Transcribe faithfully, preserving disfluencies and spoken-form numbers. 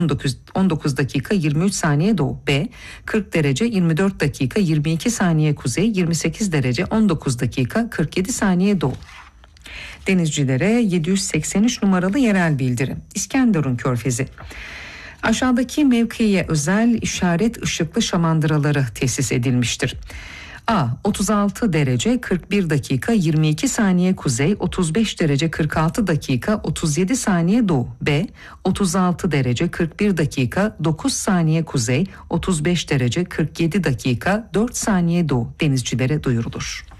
on dokuz dakika yirmi üç saniye doğu. B. kırk derece yirmi dört dakika yirmi iki saniye kuzey, yirmi sekiz derece on dokuz dakika kırk yedi saniye doğu. Denizcilere yedi yüz seksen üç numaralı yerel bildirim. İskenderun Körfezi. Aşağıdaki mevkiye özel işaret ışıklı şamandıraları tesis edilmiştir. A. otuz altı derece kırk bir dakika yirmi iki saniye kuzey, otuz beş derece kırk altı dakika otuz yedi saniye doğu. B. otuz altı derece kırk bir dakika dokuz saniye kuzey, otuz beş derece kırk yedi dakika dört saniye doğu. Denizcilere duyurulur.